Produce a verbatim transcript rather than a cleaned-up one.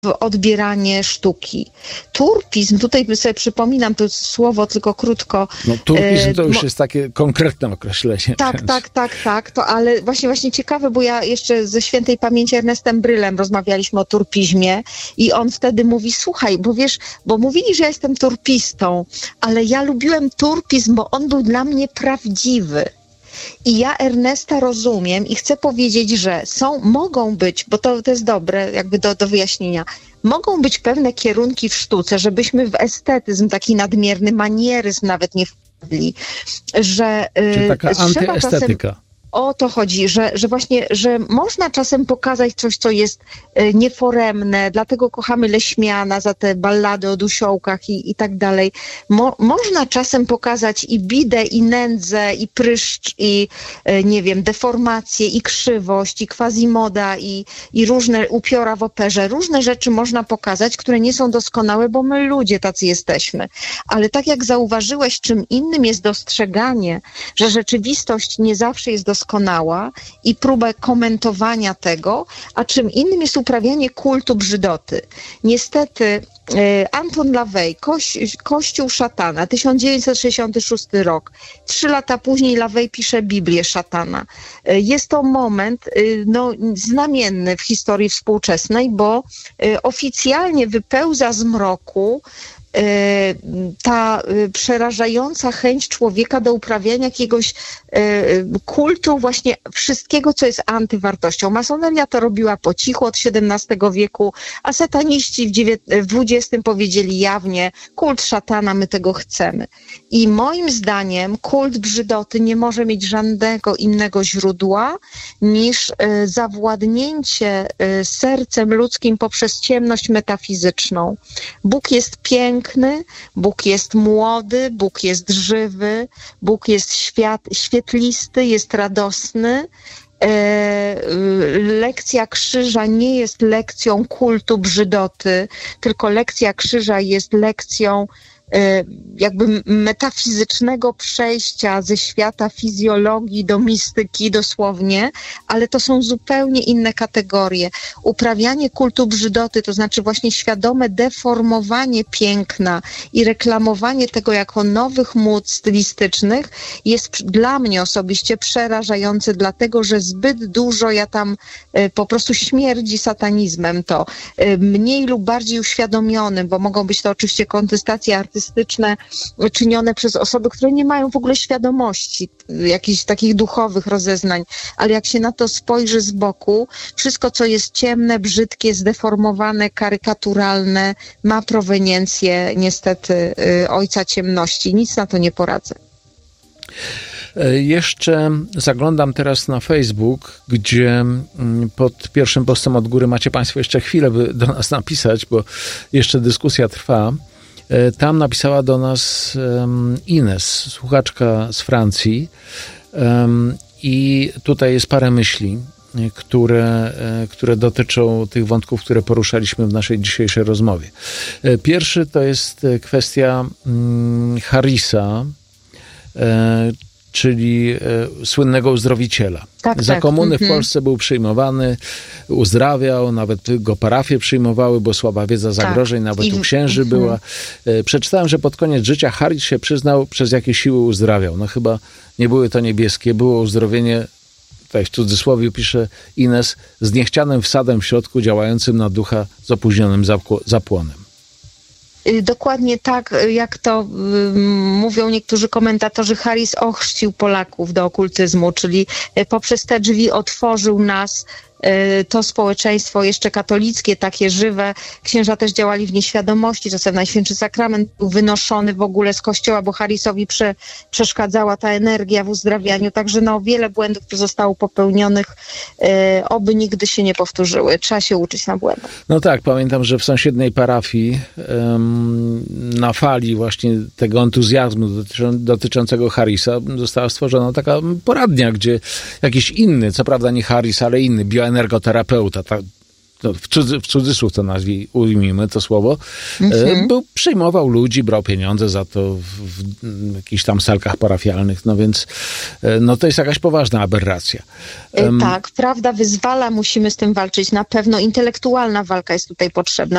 w odbieranie sztuki. Turpizm, tutaj sobie przypominam to słowo tylko krótko. No turpizm to już mo- jest takie konkretne określenie. Tak, wręcz. tak, tak, tak, to ale właśnie właśnie ciekawe, bo ja jeszcze ze świętej pamięci Ernestem Brylem rozmawialiśmy o turpizmie i on wtedy mówi, słuchaj, bo wiesz, bo mówili, że ja jestem turpistą, ale ja lubiłem turpizm, bo on był dla mnie prawdziwy. I ja Ernesta rozumiem i chcę powiedzieć, że są, mogą być, bo to, to jest dobre jakby do, do wyjaśnienia, mogą być pewne kierunki w sztuce, żebyśmy w estetyzm, taki nadmierny manieryzm nawet nie wpadli, że Czyli taka y, trzeba antyestetyka. czasem... O to chodzi, że, że właśnie, że można czasem pokazać coś, co jest e, nieforemne, dlatego kochamy Leśmiana za te ballady o dusiołkach i, i tak dalej. Mo, można czasem pokazać i bidę, i nędzę, i pryszcz, i e, nie wiem, deformację, i krzywość, i quasimoda, i, i różne upiora w operze. Różne rzeczy można pokazać, które nie są doskonałe, bo my ludzie tacy jesteśmy. Ale tak jak zauważyłeś, czym innym jest dostrzeganie, że rzeczywistość nie zawsze jest doskonała, doskonała i próbę komentowania tego, a czym innym jest uprawianie kultu brzydoty. Niestety Anton LaVey, Koś, Kościół szatana, tysiąc dziewięćset sześćdziesiąty szósty rok. Trzy lata później LaVey pisze Biblię szatana. Jest to moment no, znamienny w historii współczesnej, bo oficjalnie wypełza z mroku ta przerażająca chęć człowieka do uprawiania jakiegoś kultu właśnie wszystkiego, co jest antywartością. Masoneria to robiła po cichu od siedemnastego wieku, a sataniści w dwudziestym powiedzieli jawnie, kult szatana, my tego chcemy. I moim zdaniem kult brzydoty nie może mieć żadnego innego źródła niż zawładnięcie sercem ludzkim poprzez ciemność metafizyczną. Bóg jest piękny, Bóg jest młody, Bóg jest żywy, Bóg jest świat, świetlisty, jest radosny. E, lekcja krzyża nie jest lekcją kultu brzydoty, tylko lekcja krzyża jest lekcją jakby metafizycznego przejścia ze świata fizjologii do mistyki dosłownie, ale to są zupełnie inne kategorie. Uprawianie kultu brzydoty, to znaczy właśnie świadome deformowanie piękna i reklamowanie tego jako nowych mód stylistycznych jest dla mnie osobiście przerażające, dlatego że zbyt dużo ja tam po prostu śmierdzi satanizmem to. Mniej lub bardziej uświadomionym, bo mogą być to oczywiście kontestacje artystyczne, czynione przez osoby, które nie mają w ogóle świadomości jakichś takich duchowych rozeznań, ale jak się na to spojrzy z boku, wszystko co jest ciemne, brzydkie, zdeformowane, karykaturalne, ma proweniencję niestety ojca ciemności. Nic na to nie poradzę. Jeszcze zaglądam teraz na Facebook, gdzie pod pierwszym postem od góry macie Państwo jeszcze chwilę, by do nas napisać, bo jeszcze dyskusja trwa. Tam napisała do nas um, Ines, słuchaczka z Francji, um, i tutaj jest parę myśli, które, które dotyczą tych wątków, które poruszaliśmy w naszej dzisiejszej rozmowie. Pierwszy to jest kwestia um, Harrisa, um, czyli e, słynnego uzdrowiciela. Tak, Za tak. komuny Mhm. w Polsce był przyjmowany, uzdrawiał, nawet go parafie przyjmowały, bo słaba wiedza zagrożeń, tak. Nawet I, u księży mhm. była. E, przeczytałem, że pod koniec życia Harris się przyznał, przez jakie siły uzdrawiał. No chyba nie były to niebieskie, było uzdrowienie, tutaj w cudzysłowie pisze Ines, z niechcianym wsadem w środku, działającym na ducha z opóźnionym zapło- zapłonem. Dokładnie tak, jak to y, mówią niektórzy komentatorzy, Harris ochrzcił Polaków do okultyzmu, czyli poprzez te drzwi otworzył nas, y, to społeczeństwo jeszcze katolickie, takie żywe. Księża też działali w nieświadomości, czasem Najświętszy Sakrament był wynoszony w ogóle z kościoła, bo Harrisowi prze, przeszkadzała ta energia w uzdrawianiu, także no wiele błędów zostało popełnionych, y, oby nigdy się nie powtórzyły. Trzeba się uczyć na błędach. No tak, pamiętam, że w sąsiedniej parafii um, na fali właśnie tego entuzjazmu dotyczą, dotyczącego Harrisa została stworzona taka poradnia, gdzie jakiś inny, co prawda nie Harris, ale inny bioenergoterapeuta, tak, no, w, cudzy, w cudzysłów to nazwij, ujmijmy to słowo, mhm. był, przyjmował ludzi, brał pieniądze za to w, w jakichś tam salkach parafialnych, no więc no to jest jakaś poważna aberracja. Um, tak, prawda wyzwala, musimy z tym walczyć. Na pewno intelektualna walka jest tutaj potrzebna.